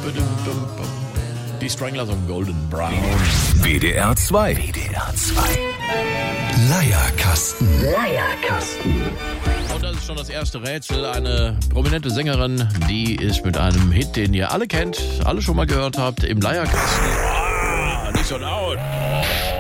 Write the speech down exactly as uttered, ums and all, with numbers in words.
Die Stranglers und Golden Brown. W D R zwei. W D R zwei. Leierkasten. Leierkasten. Und das ist schon das erste Rätsel. Eine prominente Sängerin, die ist mit einem Hit, den ihr alle kennt, alle schon mal gehört habt, im Leierkasten. Ah, nicht so laut.